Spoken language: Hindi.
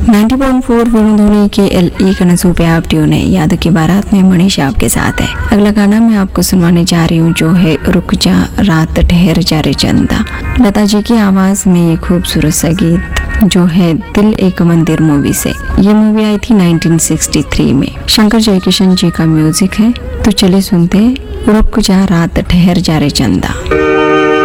90.4 वरुण धोनी के LE कनसू पे आप ट्यून है। यादों की बारात में मनीष आपके साथ है। अगला गाना मैं आपको सुनवाने जा रही हूँ जो है रुक जा रात ठहर जा रे चंदा। लता जी की आवाज में ये खूबसूरत सा गीत जो है दिल एक मंदिर मूवी से। ये मूवी आई थी 1963 में। शंकर जयकिशन जी का म्यूजिक है। तो चलिए सुनते रुक जा रात ठहर जा रे चंदा।